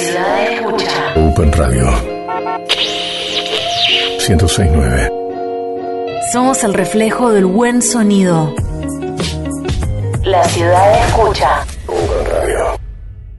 ciudad escucha. Open Radio 106.9. Somos el reflejo del buen sonido. La ciudad escucha. Open Radio.